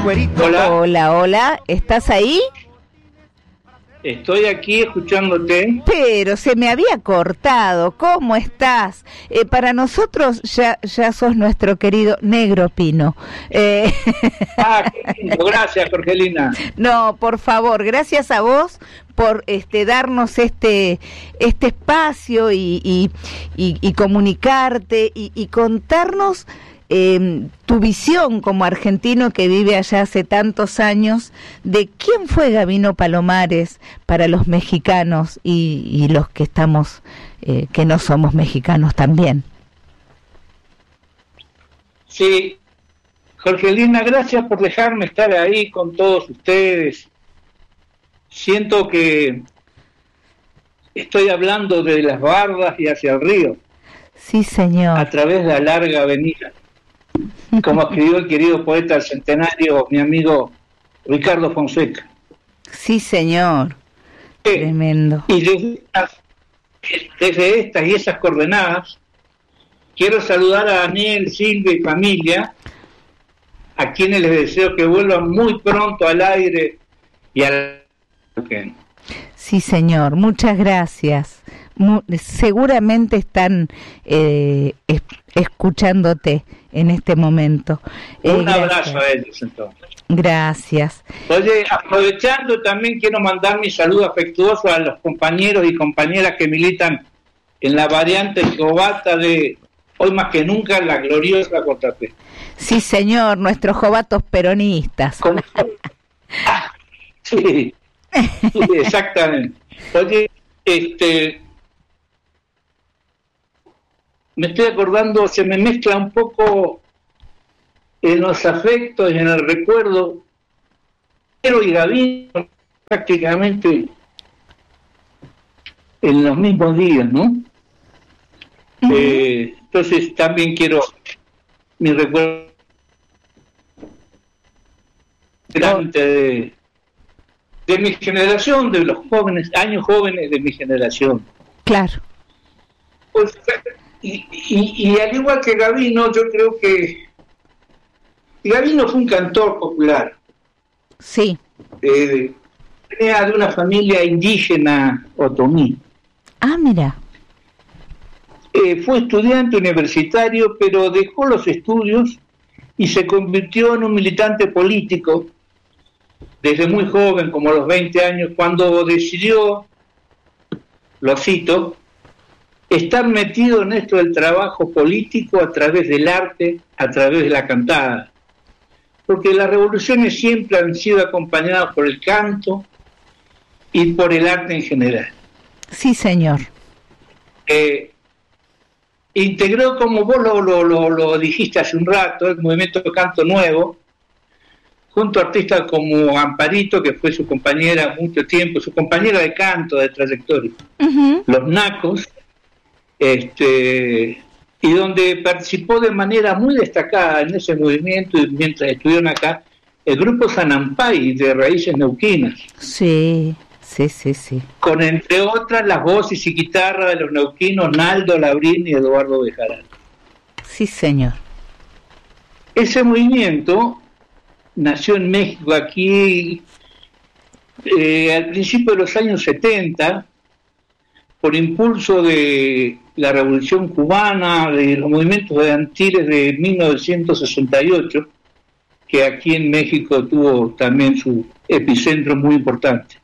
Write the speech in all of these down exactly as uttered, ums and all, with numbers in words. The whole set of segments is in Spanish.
güerito. Hola. Hola, hola, ¿estás ahí? Estoy aquí escuchándote. Pero se me había cortado. ¿Cómo estás? Eh, para nosotros ya ya sos nuestro querido Negro Pino. Eh... Ah, qué lindo. Gracias, Jorgelina. No, por favor, gracias a vos por este darnos este este espacio y y, y, y comunicarte y, y contarnos eh, tu visión como argentino que vive allá hace tantos años de quién fue Gabino Palomares para los mexicanos y, y los que estamos eh, que no somos mexicanos también. Sí, Jorgelina, gracias por dejarme estar ahí con todos ustedes. Siento que estoy hablando de las bardas y hacia el río. Sí, señor. A través de la larga avenida. Como escribió el querido poeta del centenario, mi amigo Ricardo Fonseca. Sí, señor. Eh, Tremendo. Y desde estas, desde estas y esas coordenadas, quiero saludar a Daniel, Silvia y familia, a quienes les deseo que vuelvan muy pronto al aire y al... Sí, señor, muchas gracias. Mu- seguramente están eh, es- escuchándote en este momento. Eh, Un gracias. abrazo a ellos entonces. Gracias. Oye, aprovechando también quiero mandar mi saludo afectuoso a los compañeros y compañeras que militan en la variante cobata de hoy más que nunca la gloriosa J P. Sí, señor, nuestros jovatos peronistas. Con... Ah, sí, sí, exactamente. Oye, este, me estoy acordando, se me mezcla un poco en los afectos y en el recuerdo, pero y Gabino prácticamente en los mismos días, ¿no? Uh-huh. Eh, entonces también quiero mi recuerdo delante de, de mi generación, de los jóvenes, años jóvenes de mi generación. Claro. Pues, y, y, y al igual que Gabino, yo creo que Gabino fue un cantor popular. Sí. Eh, venía de una familia indígena otomí. Ah, mira. Eh, fue estudiante universitario, pero dejó los estudios y se convirtió en un militante político desde muy joven, como a los veinte años, cuando decidió, lo cito, estar metido en esto del trabajo político a través del arte, a través de la cantada. Porque las revoluciones siempre han sido acompañadas por el canto y por el arte en general. Sí, señor. Eh, integró, como vos lo, lo, lo, lo dijiste hace un rato, el movimiento de Canto Nuevo, junto a artistas como Amparito, que fue su compañera mucho tiempo, su compañera de canto, de trayectoria, uh-huh. Los Nacos, este, y donde participó de manera muy destacada en ese movimiento, y mientras estuvieron acá, el grupo Sanampay, de raíces neuquinas. Sí, sí, sí, sí. Con, entre otras, las voces y guitarras de los neuquinos Naldo Labrín y Eduardo Bejarano. Sí, señor. Ese movimiento nació en México, aquí, eh, al principio de los años setenta, por impulso de la Revolución Cubana, de los movimientos de Antilles de mil novecientos sesenta y ocho, que aquí en México tuvo también su epicentro muy importante.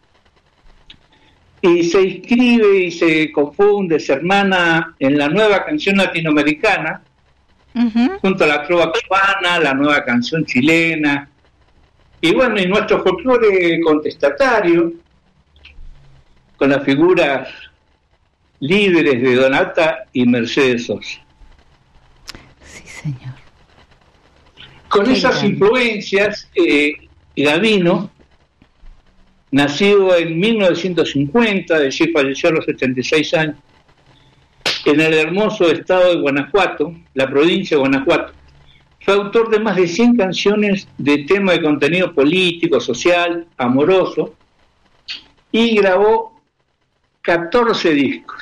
Y se inscribe y se confunde, se hermana en la nueva canción latinoamericana, uh-huh. junto a la trova cubana, la nueva canción chilena, y bueno, y nuestro folclore contestatario, con las figuras líderes de Donata y Mercedes Sosa. Sí, señor. Con Qué esas grande. influencias, eh, Gabino, nacido en mil novecientos cincuenta, es decir, falleció a los setenta y seis años, en el hermoso estado de Guanajuato, la provincia de Guanajuato, fue autor de más de cien canciones de tema de contenido político, social, amoroso, y grabó catorce discos.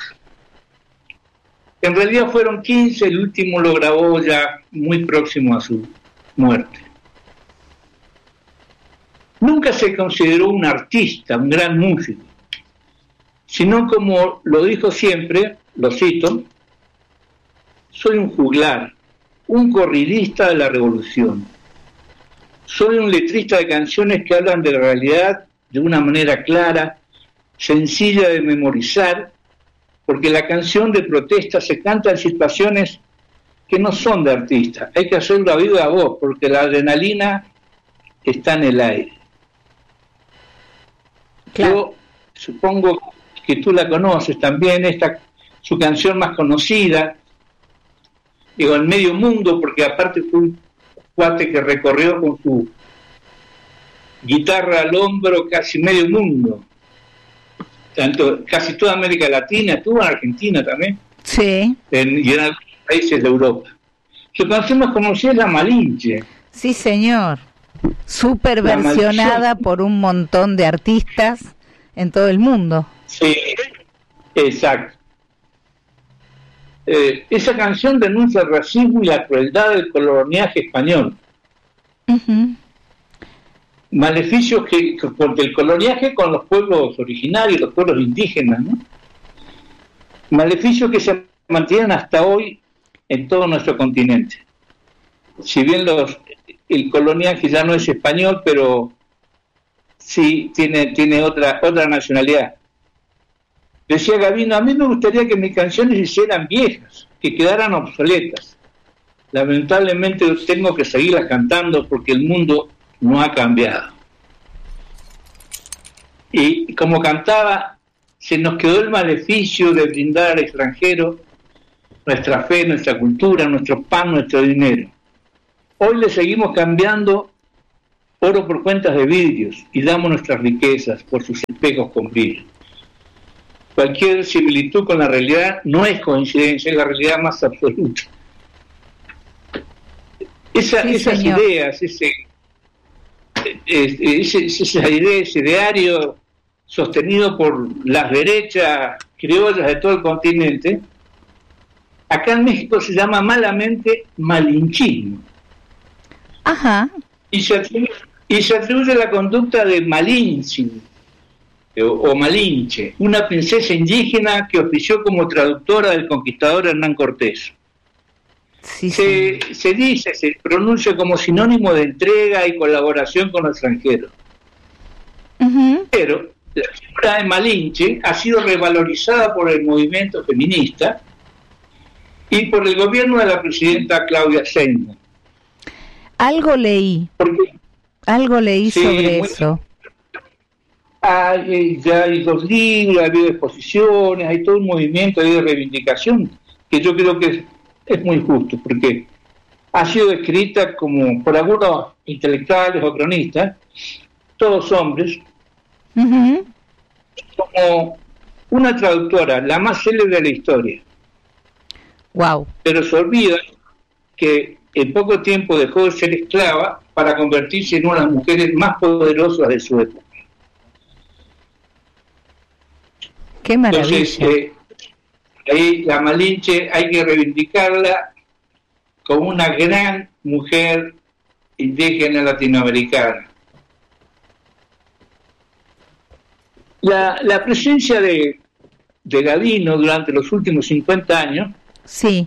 En realidad fueron quince, el último lo grabó ya muy próximo a su muerte. nunca se consideró un artista, un gran músico, sino como lo dijo siempre, lo cito, soy un juglar, un corridista de la revolución. Soy un letrista de canciones que hablan de la realidad de una manera clara, sencilla de memorizar, porque la canción de protesta se canta en situaciones que no son de artista. Hay que hacerlo a viva voz, porque la adrenalina está en el aire. Claro. Yo supongo que tú la conoces también, esta su canción más conocida, digo, en medio mundo, porque aparte fue un cuate que recorrió con su guitarra al hombro casi medio mundo, tanto casi toda América Latina, estuvo en Argentina también, sí, en, y en algunos países de Europa. Su canción más conocida es La Malinche. Sí, señor, súper versionada por un montón de artistas en todo el mundo. Sí, exacto. Eh, esa canción denuncia el racismo y la crueldad del coloniaje español. Uh-huh. Maleficios que, que del coloniaje con los pueblos originarios, los pueblos indígenas, ¿no? Maleficios que se mantienen hasta hoy en todo nuestro continente. Si bien los, el coloniaje ya no es español, pero sí tiene, tiene otra, otra nacionalidad. Decía Gavino, a mí me gustaría que mis canciones se hicieran viejas, que quedaran obsoletas. Lamentablemente tengo que seguirlas cantando porque el mundo no ha cambiado. Y como cantaba, se nos quedó el maleficio de brindar al extranjero nuestra fe, nuestra cultura, nuestro pan, nuestro dinero. Hoy le seguimos cambiando oro por cuentas de vidrios y damos nuestras riquezas por sus espejos con brillo. Cualquier similitud con la realidad no es coincidencia, es la realidad más absoluta. Esa, sí, esas señor. ideas, ese, ese, esa idea, ese ideario sostenido por las derechas criollas de todo el continente, acá en México se llama malamente malinchismo. Ajá. Y se atribuye, y se atribuye la conducta de Malinche, o, o Malinche, una princesa indígena que ofició como traductora del conquistador Hernán Cortés. Sí, se, sí. se dice, se pronuncia como sinónimo de entrega y colaboración con los extranjeros. Uh-huh. Pero la figura de Malinche ha sido revalorizada por el movimiento feminista y por el gobierno de la presidenta Claudia Sheinbaum. Algo leí, algo leí sí, sobre muy, eso. Hay, ya hay dos libros, ha habido exposiciones, hay todo un movimiento de reivindicación que yo creo que es, es muy justo, porque ha sido escrita como por algunos intelectuales o cronistas, todos hombres, uh-huh. como una traductora, la más célebre de la historia. Wow. Pero se olvida que en poco tiempo dejó de ser esclava para convertirse en una de las mujeres más poderosas de su época. ¡Qué maravilla! Entonces, eh, ahí la Malinche hay que reivindicarla como una gran mujer indígena latinoamericana. La, la presencia de, de Gavino durante los últimos cincuenta años sí.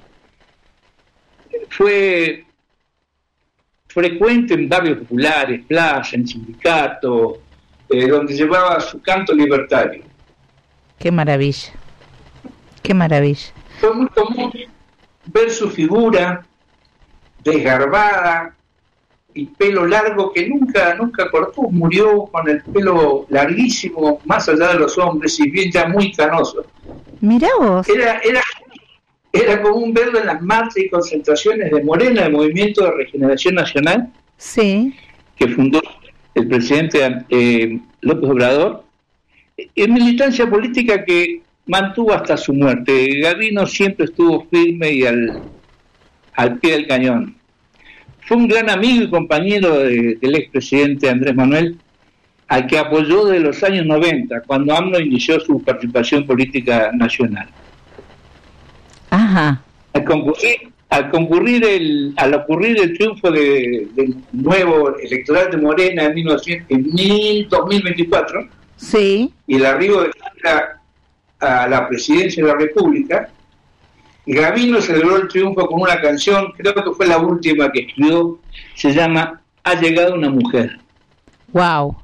fue frecuente en barrios populares, plazas, en sindicatos, eh, donde llevaba su canto libertario. ¡Qué maravilla! ¡Qué maravilla! Fue muy común ver su figura desgarbada y pelo largo que nunca nunca cortó, murió con el pelo larguísimo, más allá de los hombres, y bien ya muy canoso. Mirá vos. Era, era, era común verlo en las marchas y concentraciones de Morena, el Movimiento de Regeneración Nacional, sí, que fundó el presidente eh, López Obrador, en militancia política que mantuvo hasta su muerte. Gavino siempre estuvo firme y al, al pie del cañón. Fue un gran amigo y compañero de, del expresidente Andrés Manuel, al que apoyó desde los años noventa, cuando AMLO inició su participación política nacional. Ajá. Al concurrir, al concurrir el, al ocurrir el triunfo de, del nuevo electoral de Morena en, mil novecientos, en dos mil veinticuatro, sí, y el arribo de Sandra a la presidencia de la República, Gabino celebró el triunfo con una canción, creo que fue la última que escribió, se llama Ha llegado una mujer. Wow.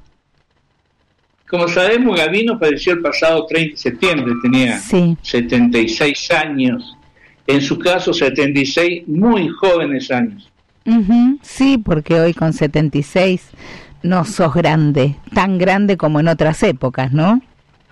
Como sabemos, Gabino falleció el pasado treinta de septiembre, tenía sí. setenta y seis años, en su caso setenta y seis muy jóvenes años. Uh-huh. Sí, porque hoy con setenta y seis no sos grande, tan grande como en otras épocas, ¿no?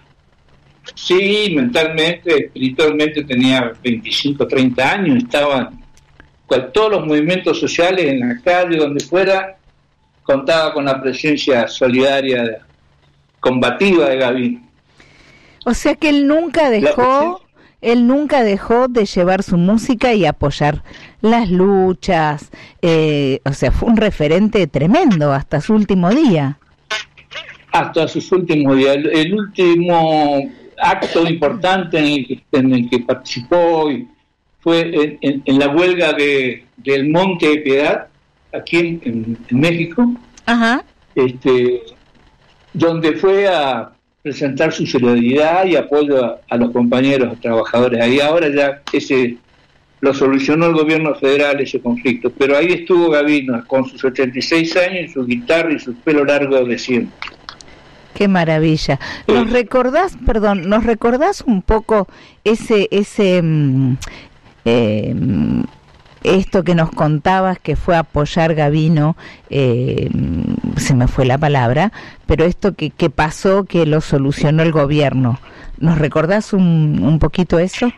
Sí, mentalmente, espiritualmente tenía veinticinco, treinta años, estaba con todos los movimientos sociales en la calle, donde fuera, contaba con la presencia solidaria de combativa de Gabino. O sea que él nunca dejó, él nunca dejó de llevar su música y apoyar las luchas, eh, o sea, fue un referente tremendo hasta su último día. Hasta sus últimos días. El, el último acto importante en el que, en el que participó fue en, en, en la huelga de del Monte de Piedad, aquí en, en, en México. Ajá. Este... donde fue a presentar su solidaridad y apoyo a, a los compañeros trabajadores. Ahí ahora ya ese lo solucionó el gobierno federal, ese conflicto, pero ahí estuvo Gabino con sus ochenta y seis años, su guitarra y su pelo largo de siempre. Qué maravilla. ¿Nos recordás, perdón, nos recordás un poco ese ese mm, eh, esto que nos contabas que fue a apoyar Gabino, eh, se me fue la palabra, pero esto que, que pasó, que lo solucionó el gobierno? ¿Nos recordás un, un poquito eso?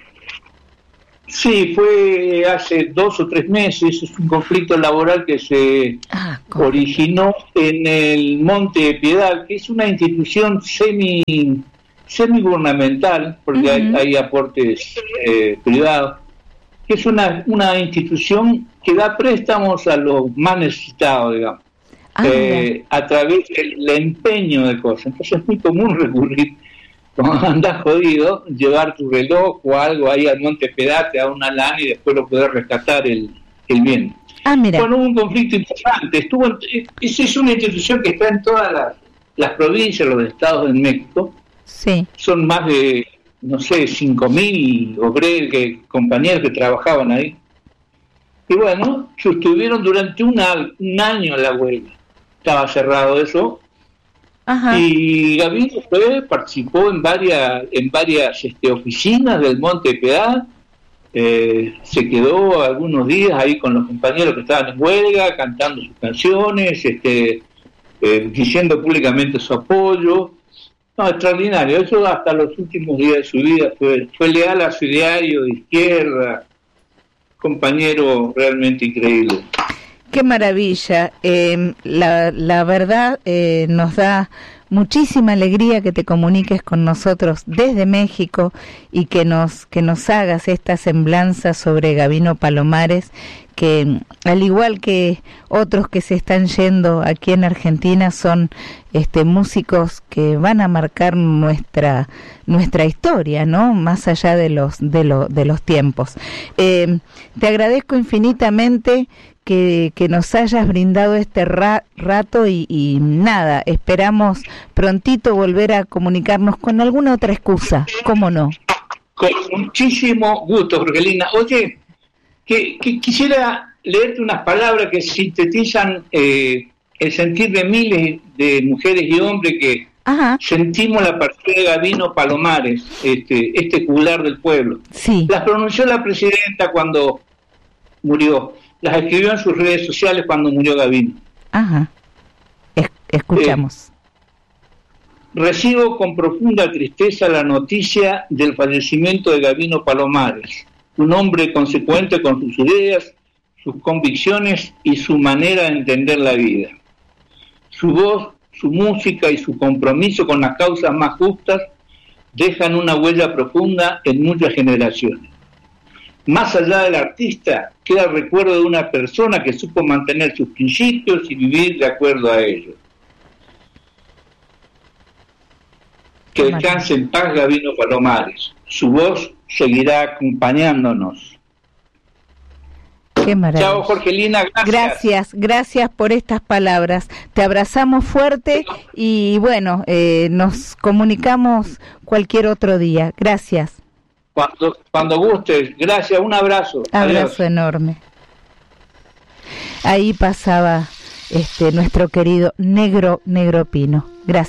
Sí, fue hace dos o tres meses, es un conflicto laboral que se ah, originó en el Monte de Piedad, que es una institución semi semi gubernamental, porque uh-huh. hay, hay aportes eh, privados, que es una, una institución que da préstamos a los más necesitados, digamos, ah, eh, a través del empeño de cosas. Entonces es muy común recurrir, cuando andás jodido, llevar tu reloj o algo ahí al Monte Piedad, te da una lana y después lo podés rescatar el, el bien. Ah, mira. Bueno, hubo un conflicto importante. Estuvo en, esa es una institución que está en todas las, las provincias, los estados de México. Sí. Son más de, no sé, cinco mil obreros, que, compañeros que trabajaban ahí. Y bueno, sostuvieron durante una, un año la huelga. Estaba cerrado eso. Ajá. Y Gabino fue, participó en varias en varias este, oficinas del Monte de Piedad. Eh, se quedó algunos días ahí con los compañeros que estaban en huelga, cantando sus canciones, este, eh, diciendo públicamente su apoyo. No, extraordinario. Eso hasta los últimos días de su vida fue, fue leal a su ideario de izquierda, compañero realmente increíble. Qué maravilla. Eh, la, la verdad eh, nos da muchísima alegría que te comuniques con nosotros desde México y que nos que nos hagas esta semblanza sobre Gabino Palomares, que al igual que otros que se están yendo aquí en Argentina son este músicos que van a marcar nuestra nuestra historia, ¿no? Más allá de los de lo, de los tiempos. Eh, te agradezco infinitamente que, que nos hayas brindado este ra, rato y, y nada, esperamos prontito volver a comunicarnos con alguna otra excusa, ¿cómo no? Con muchísimo gusto, Jorgelina. Oye, que, que quisiera leerte unas palabras que sintetizan eh, el sentir de miles de mujeres y hombres que Ajá. sentimos la partida de Gabino Palomares, este, este juglar del pueblo. Sí. Las pronunció la presidenta cuando murió, las escribió en sus redes sociales cuando murió Gabino. Ajá. Es, escuchamos. Eh, Recibo con profunda tristeza la noticia del fallecimiento de Gabino Palomares, un hombre consecuente con sus ideas, sus convicciones y su manera de entender la vida. Su voz, su música y su compromiso con las causas más justas dejan una huella profunda en muchas generaciones. Más allá del artista, queda el recuerdo de una persona que supo mantener sus principios y vivir de acuerdo a ellos. Que descanse en paz Gabino Palomares. Su voz seguirá acompañándonos. Qué maravilla. Chao, Jorgelina, gracias. Gracias, gracias por estas palabras. Te abrazamos fuerte y bueno, eh, nos comunicamos cualquier otro día. Gracias. Cuando, cuando gustes. Gracias, un abrazo. Abrazo Adiós. enorme. Ahí pasaba este nuestro querido Negro Negro Pino. Gracias.